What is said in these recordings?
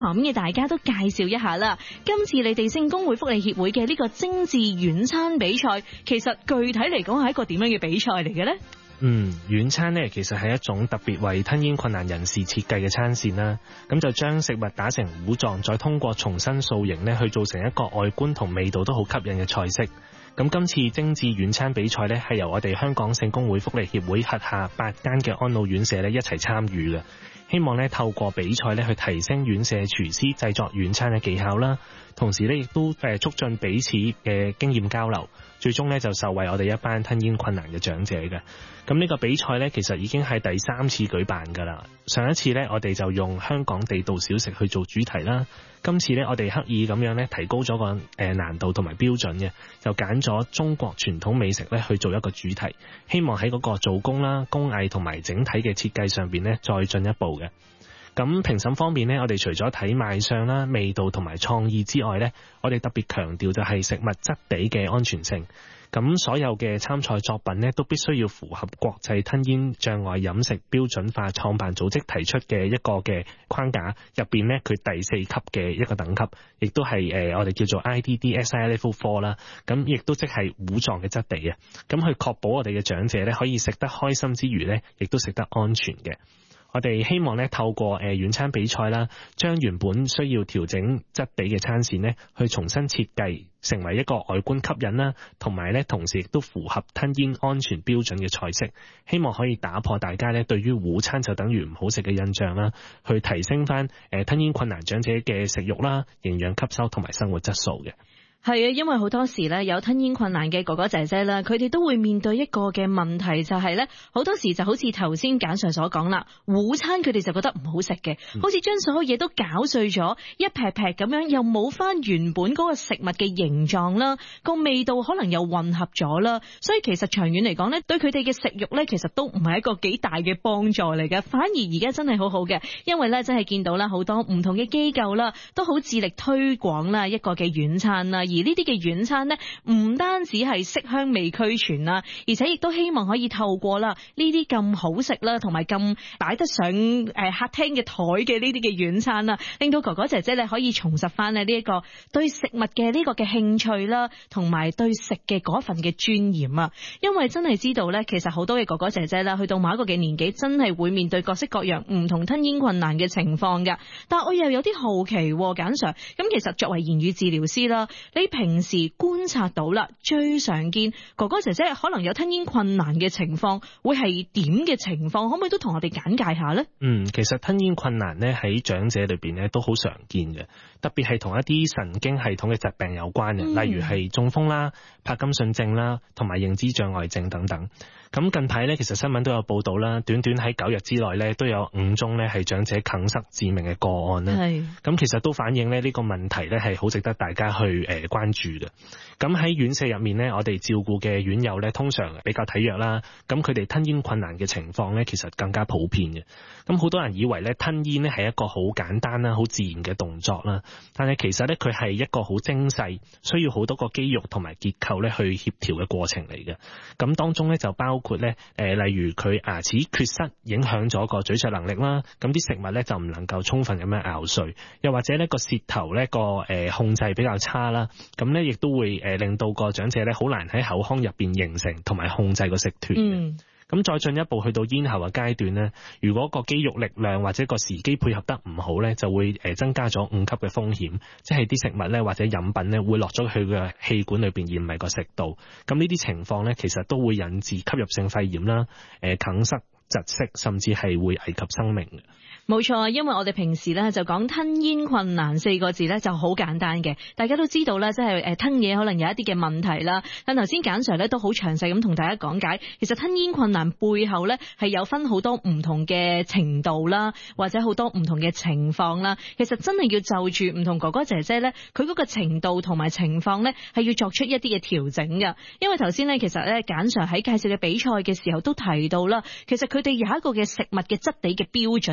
旁邊嘅大家都介紹一下啦。今次你哋聖公會福利協會嘅呢個精緻遠餐比賽，其實具體嚟講係一個點樣嘅比賽嚟嘅呢？ 遠餐呢其實係一種特別為吞嚥困難人士設計嘅餐線啦。咁就將食物打成糊狀，再通過重新塑形呢去做成一個外觀同味道都好吸引嘅菜式。咁今次精緻遠餐比賽呢係由我哋香港聖公會福利協會轄下8間嘅安老院舍呢一齊參與嘅。希望咧透過比賽咧去提升院舍廚師製作遠餐嘅技巧啦，同時咧亦都促進彼此嘅經驗交流，最終咧就受惠我哋一班吞嚥困難嘅長者嘅。咁呢個比賽咧其實已經係第3次舉辦㗎啦。上一次咧我哋就用香港地道小食去做主題啦，今次咧我哋刻意咁樣咧提高咗個難度同埋標準嘅，就揀咗中國傳統美食咧去做一個主題，希望喺嗰個做工啦、工藝同埋整體嘅設計上邊咧再進一步嘅。咁評審方面呢，我哋除咗睇賣相啦、味道同埋創意之外呢，我哋特別強調就係食物質地嘅安全性。咁所有嘅參賽作品呢，都必須要符合國際吞嚥障礙飲食標準化創辦組織提出嘅一個嘅框架入邊呢，佢第4級嘅一個等級，亦都係我哋叫做 IDDSI Level 4啦。咁亦都即係糊狀嘅質地啊。咁去確保我哋嘅長者呢，可以食得開心之餘呢，亦都食得安全嘅。我哋希望咧透過遠餐比賽啦，將原本需要調整質地嘅餐線咧，去重新設計成為一個外觀吸引啦，同埋咧同時亦都符合吞嚥安全標準嘅菜式，希望可以打破大家咧對於糊餐就等於唔好食嘅印象啦，去提升翻吞嚥困難長者嘅食慾啦、營養吸收同埋生活質素嘅。 係啊，因為好多時咧有吞嚥困難嘅哥哥姐姐啦，佢哋都會面對一個嘅問題，就係咧好多時就好似頭先簡 Sir 所講啦，糊餐佢哋就覺得唔好食嘅，好似將所有嘢都攪碎咗一劈劈咁樣，又冇翻原本嗰個食物嘅形狀啦，個味道可能又混合咗啦，所以其實長遠嚟講咧，對佢哋嘅食慾咧，其實都唔係一個幾大嘅幫助嚟嘅，反而而家真係好好嘅，因為咧真係見到啦好多唔同嘅機構啦，都好致力推廣啦一個嘅遠餐啦。而呢啲嘅遠餐呢，唔單止係色香味俱全啦，而且亦都希望可以透過啦呢啲咁好食啦，同埋咁擺得上客廳嘅台嘅呢啲嘅遠餐啦，令到哥哥姐姐咧可以重拾翻呢一個對食物嘅呢個嘅興趣啦，同埋對食嘅嗰份嘅尊嚴啊。因為真係知道咧，其實好多嘅哥哥姐姐啦，去到某一個嘅年紀，真係會面對各式各樣唔同吞嚥困難嘅情況噶。但係我又有啲好奇，簡 Sir， 咁其實作為言語治療師啦，你平時觀察到啦，最常見哥哥姐姐可能有吞嚥困難嘅情況，會係點嘅情況？可唔可以都同我哋簡介下呢？ 其實吞嚥困難呢喺長者裏邊呢都好常見嘅，特別係同一啲神經系統嘅疾病有關嘅，例如係中風啦、帕金遜症啦，同埋認知障礙症等等。咁近排呢，其實新聞都有報道啦，短短喺9日之內呢，都有5宗呢係長者哽塞致命嘅個案啦。咁其實都反映呢個問題呢係好值得大家去關注嘅。咁喺院舍入面呢，我哋照顧嘅院友呢，通常比較體弱啦，咁佢哋吞嚥困難嘅情況呢，其實更加普遍嘅。咁好多人以為呢，吞嚥呢係一個好簡單啦、好自然嘅動作啦，但係其實呢，佢係一個好精細，需要好多個肌肉同埋結構呢去協調嘅過程嚟嘅。咁當中呢，就包括咧例如佢牙齒缺失影響咗個咀嚼能力啦，咁啲食物咧就唔能夠充分咁樣咬碎，又或者呢個舌頭咧個控制比較差啦，咁咧亦都會令到個長者咧好難喺口腔入邊形成同埋控制個食團。咁再進一步去到咽喉嘅階段呢，如果個肌肉力量或者個時機配合得唔好呢，就會增加咗5級嘅風險，即係啲食物呢或者飲品呢會落咗去嘅氣管裏邊而唔係個食道。咁呢啲情況呢，其實都會引致吸入性肺炎啦、哽塞、窒息，甚至係會危及生命嘅。 冇錯，因為我哋平時咧就講吞嚥困難4個字咧就好簡單嘅，大家都知道咧，即係吞嘢可能有一啲嘅問題啦。但頭先簡 Sir 咧都好詳細咁同大家講解，其實吞嚥困難背後咧係有分好多唔同嘅程度啦，或者好多唔同嘅情況啦。其實真係要就住唔同哥哥姐姐咧，佢嗰個程度同埋情況咧係要作出一啲嘅調整嘅。因為頭先咧其實咧簡 Sir 喺介紹嘅比賽嘅時候都提到啦，其實佢哋有一個嘅食物嘅質地嘅標準喺入面。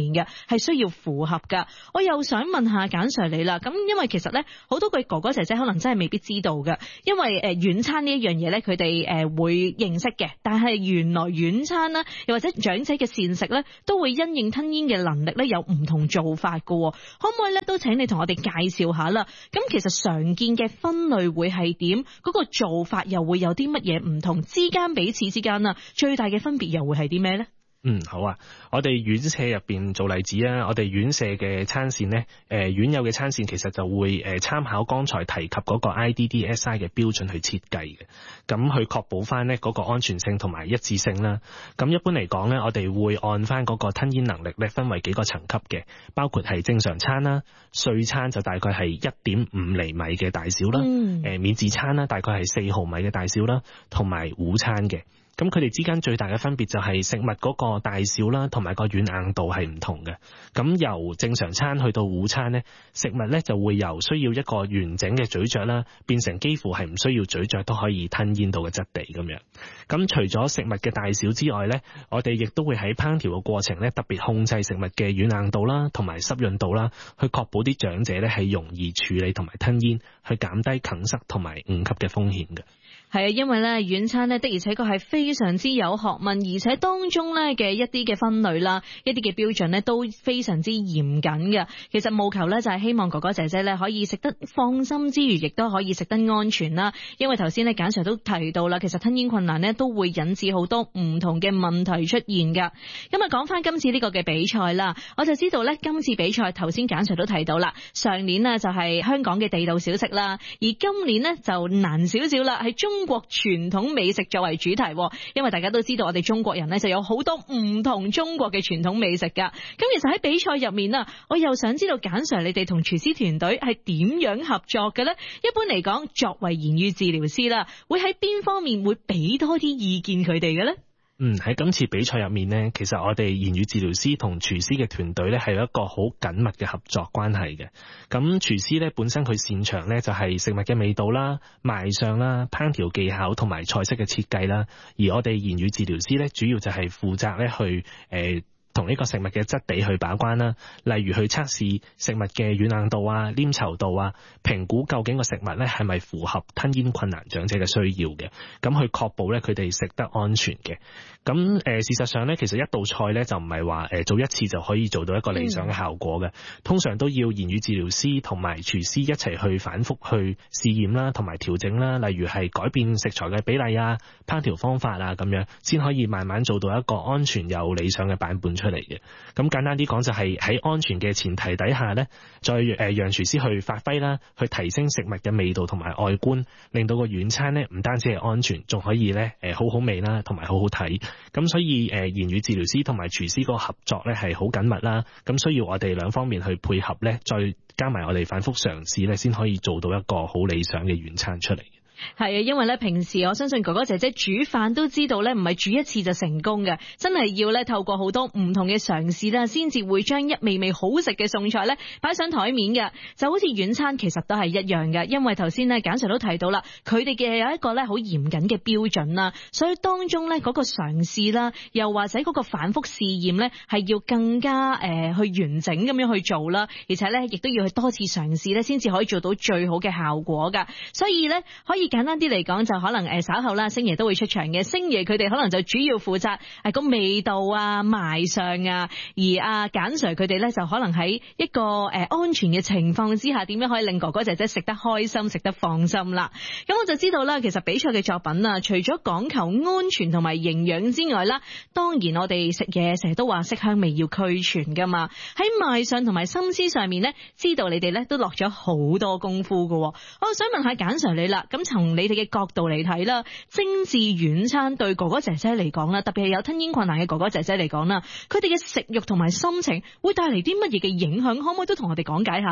面嘅，係需要符合噶。我又想問下簡 Sir 你啦，咁因為其實咧好多嘅哥哥姐姐可能真係未必知道嘅，因為軟餐呢一樣嘢咧，佢哋會認識嘅，但係原來軟餐啦，又或者長者嘅膳食咧，都會因應吞嚥嘅能力咧有唔同做法噶，可唔可以咧都請你同我哋介紹下啦？咁其實常見嘅分類會係點？嗰個做法又會有啲乜嘢唔同？之間彼此之間啊，最大嘅分別又會係啲咩咧？ 好啊！我哋院舍入邊做例子啊，我哋院舍嘅餐膳呢，院友嘅餐膳其實就會參考剛才提及嗰個 IDDSI 嘅標準去設計嘅，咁去確保翻呢嗰個安全性同埋一致性啦。咁一般嚟講呢，我哋會按翻嗰個吞嚥能力呢分為幾個層級嘅，包括係正常餐啦、碎餐就大概係1.5厘米嘅大小啦，免治餐啦大概係4毫米嘅大小啦，同埋糊餐嘅。咁佢哋之間最大嘅分別就係食物嗰個大小啦，同埋個軟硬度係唔同嘅。咁由正常餐去到糊餐呢，食物呢就會由需要一個完整嘅咀嚼啦，變成幾乎係唔需要咀嚼都可以吞嚥到嘅質地咁樣。咁除咗食物嘅大小之外呢，我哋亦都會喺烹調嘅過程呢，特別控制食物嘅軟硬度啦，同埋濕潤度啦，去確保啲長者呢係容易處理同埋吞嚥，去減低梗塞同埋誤吸嘅風險嘅。 係啊，因為咧軟餐咧的而且確係非常之有學問，而且當中咧嘅一啲嘅分類啦，一啲嘅標準咧都非常之嚴謹嘅。其實務求咧就係希望哥哥姐姐咧可以食得放心之餘，亦都可以食得安全啦。因為頭先咧簡 Sir 都提到啦，其實吞嚥困難咧都會引致好多唔同嘅問題出現噶。咁啊講翻今次呢個嘅比賽啦，我就知道咧今次比賽頭先簡 Sir 都提到啦，上年呢就係香港嘅地道小食啦，而今年呢就難少少啦，係中國傳統美食作為主題，因為大家都知道我哋中國人呢就有好多唔同中國嘅傳統美食噶。咁其實喺比賽入面啊，我又想知道簡 Sir 你哋同廚師團隊係點樣合作嘅呢？一般嚟講，作為言語治療師啦，會喺邊方面會俾多啲意見佢哋嘅呢？ 喺今次比賽入面呢，其實我哋言語治療師同廚師嘅團隊呢係有一個好緊密嘅合作關係嘅。咁廚師呢本身佢擅長呢就係食物嘅味道啦、賣相啦、烹調技巧同埋菜式嘅設計啦，而我哋言語治療師呢主要就係負責呢去同呢個食物嘅質地去把關啦，例如去測試食物嘅軟硬度啊、黏稠度啊，評估究竟個食物咧係咪符合吞嚥困難長者嘅需要嘅，咁去確保咧佢哋食得安全嘅。咁事實上咧，其實一道菜咧就唔係話做一次就可以做到一個理想嘅效果嘅，通常都要言語治療師同埋廚師一齊去反覆去試驗啦，同埋調整啦，例如係改變食材嘅比例啊、烹調方法啊咁樣，先可以慢慢做到一個安全有理想嘅版本出嚟嘅。咁簡單啲講就係喺安全嘅前提底下呢，再讓廚師去發揮啦，去提升食物嘅味道同埋外觀，令到個軟餐呢唔單止係安全，仲可以呢好好味啦，同埋好好睇。咁所以言語治療師同埋廚師個合作呢係好緊密啦。咁需要我哋兩方面去配合呢，再加埋我哋反覆嘗試呢，先可以做到一個好理想嘅軟餐出嚟。 係啊，因為咧平時我相信哥哥姐姐煮飯都知道咧，唔係煮一次就成功嘅，真係要咧透過好多唔同嘅嘗試啦，先至會將一味味好食嘅餸菜咧擺上台面嘅。就好似軟餐其實都係一樣嘅，因為頭先咧簡 Sir 都提到啦，佢哋嘅有一個咧好嚴謹嘅標準啦，所以當中咧嗰個嘗試啦，又或者嗰個反覆試驗咧，係要更加去完整咁樣去做啦，而且咧亦都要去多次嘗試咧，先至可以做到最好嘅效果噶。所以咧可以簡單啲嚟講，就可能稍後啦，星爺都會出場嘅。星爺佢哋可能就主要負責個味道啊、賣相啊，而簡 Sir 佢哋咧就可能喺一個安全嘅情況之下，點樣可以令哥哥姐姐食得開心、食得放心啦。咁我就知道啦，其實比賽嘅作品啊，除咗講求安全同埋營養之外啦，當然我哋食嘢成日都話色香味要俱全噶嘛。喺賣相同埋心思上面咧，知道你哋咧都落咗好多功夫噶。我想問下簡 Sir 你啦，咁從你哋嘅角度嚟睇啦，精緻軟餐對哥哥姐姐嚟講啦，特別係有吞嚥困難嘅哥哥姐姐嚟講啦，佢哋嘅食慾同埋心情會帶嚟啲乜嘢嘅影響？可唔可以都同我哋講解下呢？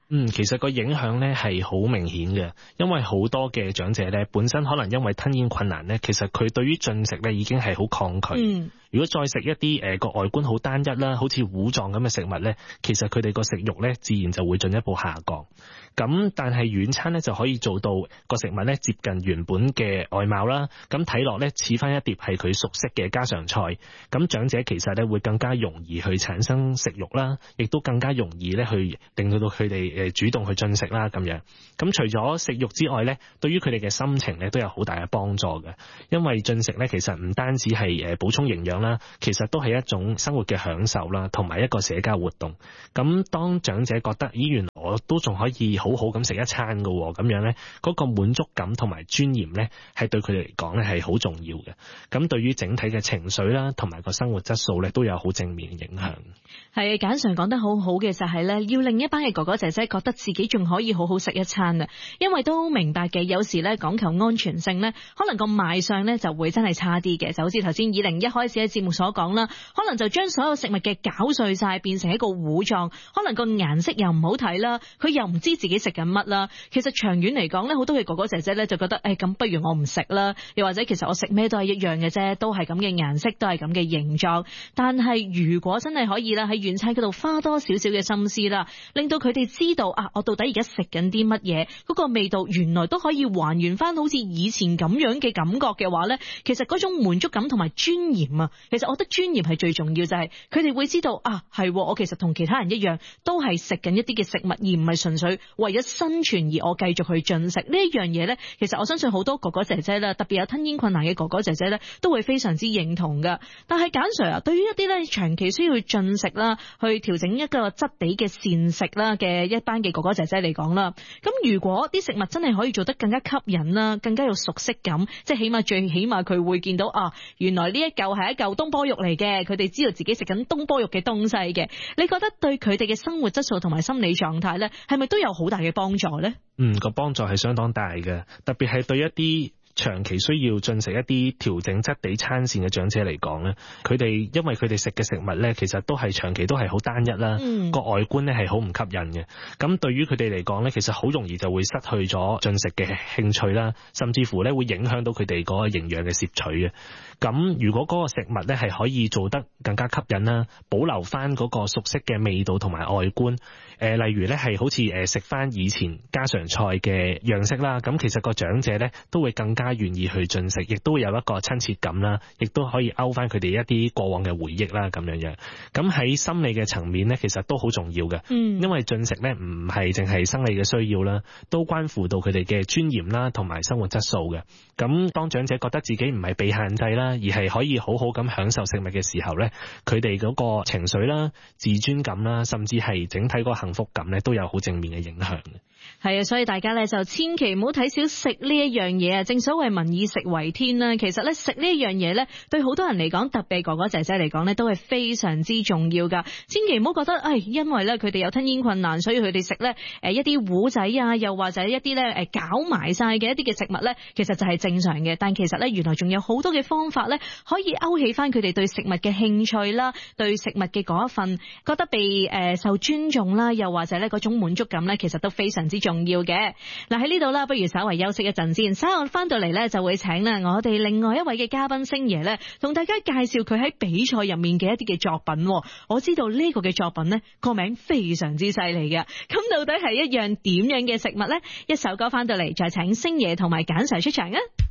其實個影響咧係好明顯嘅，因為好多嘅長者咧本身可能因為吞嚥困難咧，其實佢對於進食咧已經係好抗拒。如果再食一啲個外觀好單一啦，好似糊狀咁嘅食物咧，其實佢哋個食慾咧自然就會進一步下降。咁但係軟餐咧就可以做到個食物咧接近原本嘅外貌啦，咁睇落咧似翻一碟係佢熟悉嘅家常菜。咁長者其實咧會更加容易去產生食慾啦，亦都更加容易咧去令到佢哋主動去進食啦咁樣。咁除咗食慾之外咧，對於佢哋嘅心情咧都有好大嘅幫助嘅，因為進食咧其實唔單止係補充營養啦，其實都係一種生活嘅享受啦，同埋一個社交活動。咁當長者覺得咦原來我都仲可以好好咁食一餐㗎喎，咁樣咧嗰個滿足感同埋尊嚴咧係對佢哋嚟講咧係好重要嘅。咁對於整體嘅情緒啦同埋個生活質素咧都有好正面嘅影響。 係簡常講得好好嘅就係咧，要令一班嘅哥哥姐姐覺得自己仲可以好好食一餐啊！因為都明白嘅，有時咧講求安全性咧，可能個賣相咧就會真係差啲嘅。就好似頭先201開始喺節目所講啦，可能就將所有食物嘅攪碎晒變成一個糊狀，可能個顏色又唔好睇啦，佢又唔知自己食緊乜啦。其實長遠嚟講咧，好多嘅哥哥姐姐咧就覺得咁不如我唔食啦，又或者其實我食咩都係一樣嘅啫，都係咁嘅顏色，都係咁嘅形狀。但係如果真係可以啦，喺軟餐嗰度花多少少嘅心思啦，令到佢哋知道我到底而家食緊啲乜嘢，嗰個味道原來都可以還原翻好似以前咁樣嘅感覺嘅話咧，其實嗰種滿足感同埋尊嚴啊，其實我覺得尊嚴係最重要，就係佢哋會知道係我其實同其他人一樣，都係食緊一啲嘅食物，而唔係純粹為咗生存而我繼續去進食呢一樣嘢咧。其實我相信好多哥哥姐姐啦，特別有吞嚥困難嘅哥哥姐姐咧，都會非常之認同噶。但係簡 Sir 對於一啲咧長期需要進食啦，去調整一個質地嘅膳食啦嘅一班嘅哥哥姐姐嚟講啦，咁如果啲食物真係可以做得更加吸引啦，更加有熟悉感，即係最起碼佢會見到原來呢一嚿係一嚿東坡肉嚟嘅，佢哋知道自己食緊東坡肉嘅東西嘅。你覺得對佢哋嘅生活質素同埋心理狀態咧，係咪都有好大嘅幫助咧？ 個幫助係相當大嘅，特別係對一啲長期需要進食一啲調整質地餐膳嘅長者嚟講咧，佢哋因為佢哋食嘅食物咧，其實都係長期都係好單一啦，個外觀咧係好唔吸引嘅。咁對於佢哋嚟講咧，其實好容易就會失去咗進食嘅興趣啦，甚至乎咧會影響到佢哋嗰個營養嘅攝取嘅。咁如果嗰個食物咧係可以做得更加吸引啦，保留翻嗰個熟悉嘅味道同埋外觀，例如咧係好似食翻以前家常菜嘅樣式啦，咁其實個長者咧都會更加願意去進食，亦都會有一個親切感啦，亦都可以勾翻佢哋一啲過往嘅回憶啦咁樣樣。咁喺心理嘅層面咧，其實都好重要嘅，因為進食咧唔係淨係生理嘅需要啦，都關乎到佢哋嘅尊嚴啦同埋生活質素嘅。咁當長者覺得自己唔係被限制啦，而係可以好好咁享受食物嘅時候咧，佢哋嗰個情緒啦、自尊感啦，甚至係整體嗰個幸福感咧，都有好正面嘅影響嘅。 係啊，所以大家咧就千祈唔好睇小食呢一樣嘢啊！正所謂民以食為天啦，其實咧食呢一樣嘢咧，對好多人嚟講，特別哥哥姐姐嚟講咧，都係非常之重要噶。千祈唔好覺得，因為咧佢哋有吞嚥困難，所以佢哋食咧一啲糊仔啊，又或者一啲咧攪埋晒嘅一啲嘅食物咧，其實就係正常嘅。但其實咧，原來仲有好多嘅方法咧，可以勾起翻佢哋對食物嘅興趣啦，對食物嘅嗰一份覺得被受尊重啦，又或者咧嗰種滿足感咧，其實都非常之重要嘅。嗱喺呢度啦，不如稍為休息一陣先，稍後翻到嚟咧就會請我哋另外一位嘅嘉賓星爺咧，同大家介紹佢喺比賽入面嘅一啲嘅作品。我知道呢個嘅作品咧個名非常之犀利嘅，咁到底係一樣點樣嘅食物咧？一首歌翻到嚟再請星爺同埋簡 Sir 出場啊！